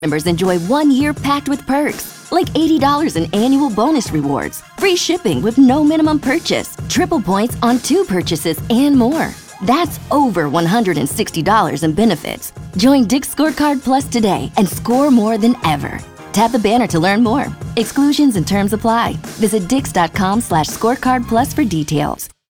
Members enjoy 1 year packed with perks, like $80 in annual bonus rewards, free shipping with no minimum purchase, triple points on 2 purchases, and more. That's over $160 in benefits. Join Dick's Scorecard Plus today and score more than ever. Tap the banner to learn more. Exclusions and terms apply. Visit dix.com/scorecardplus for details.